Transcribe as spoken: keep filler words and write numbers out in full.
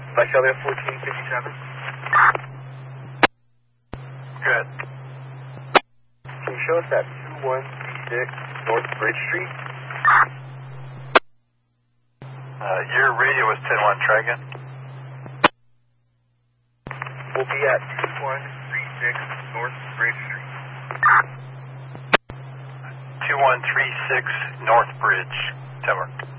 Visalia fourteen fifty-seven. Good. Can you show us that two one three six North Bridge Street? Uh, your radio was ten one, try again. We'll be at two one three six North Bridge Street. two one three six North Bridge, Tower.